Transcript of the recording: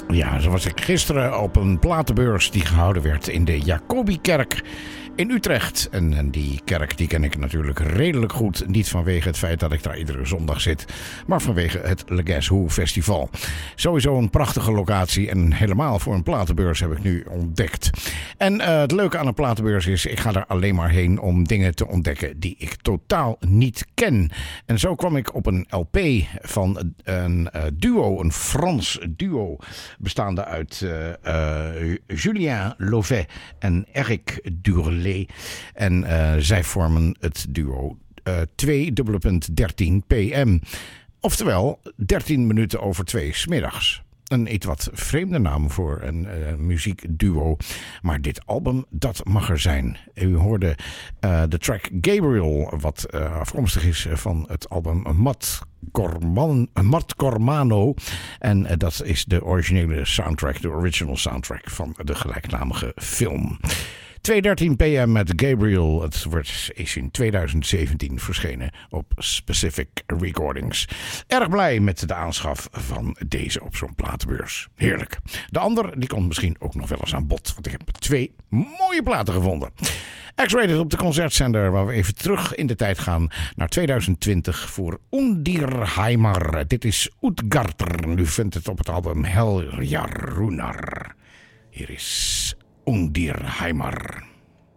Ja, zo was ik gisteren op een platenbeurs die gehouden werd in de Jacobikerk in Utrecht. En die kerk die ken ik natuurlijk redelijk goed. Niet vanwege het feit dat ik daar iedere zondag zit, maar vanwege het Le Guess Who Festival. Sowieso een prachtige locatie en helemaal voor een platenbeurs heb ik nu ontdekt. En het leuke aan een platenbeurs is, ik ga daar alleen maar heen om dingen te ontdekken die ik totaal niet ken. En zo kwam ik op een LP van een duo, een Frans duo, bestaande uit Julien Lauvet en Eric Durlet. En zij vormen het duo 2:13 PM. Oftewel 13 minuten over 2 's middags. Een iets wat vreemde naam voor een muziekduo. Maar dit album, dat mag er zijn. U hoorde de track Gabriel, wat afkomstig is van het album Mat Cormano. En dat is de originele soundtrack, de original soundtrack van de gelijknamige film. 2:13 PM met Gabriel. Het is in 2017 verschenen op Specific Recordings. Erg blij met de aanschaf van deze op zo'n platenbeurs. Heerlijk. De ander die komt misschien ook nog wel eens aan bod. Want ik heb 2 mooie platen gevonden. X-Rated op de concertzender, waar we even terug in de tijd gaan naar 2020 voor Undirheimer. Dit is Utgarter. U vindt het op het album Heljar Runar. Hier is Undirheimer.